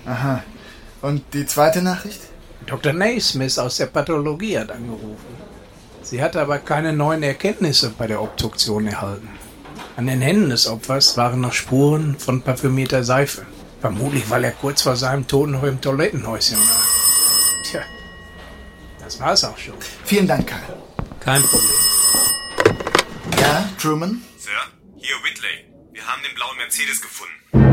Aha. Und die zweite Nachricht? Dr. Naismith aus der Pathologie hat angerufen. Sie hatte aber keine neuen Erkenntnisse bei der Obduktion erhalten. An den Händen des Opfers waren noch Spuren von parfümierter Seife. Vermutlich, weil er kurz vor seinem Tod noch im Toilettenhäuschen war. Tja, das war's auch schon. Vielen Dank, Karl. Kein Problem. Ja, Truman? Sir, hier Whitley. Wir haben den blauen Mercedes gefunden.